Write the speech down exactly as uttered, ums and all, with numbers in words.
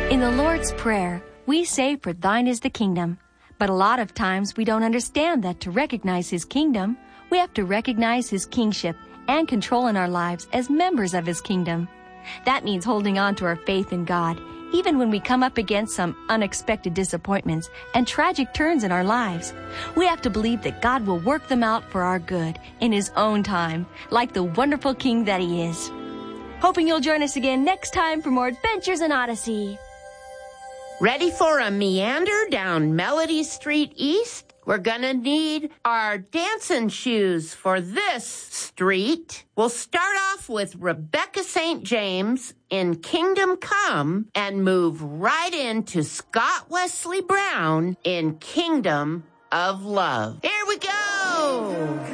In the Lord's Prayer, we say, "For thine is the kingdom." But a lot of times we don't understand that to recognize His kingdom, we have to recognize His kingship and control in our lives as members of His kingdom. That means holding on to our faith in God, even when we come up against some unexpected disappointments and tragic turns in our lives. We have to believe that God will work them out for our good in His own time, like the wonderful King that He is. Hoping you'll join us again next time for more Adventures in Odyssey. Ready for a meander down Melody Street East? We're gonna need our dancing shoes for this street. We'll start off with Rebecca Saint James in Kingdom Come and move right into Scott Wesley Brown in Kingdom of Love. Here we go!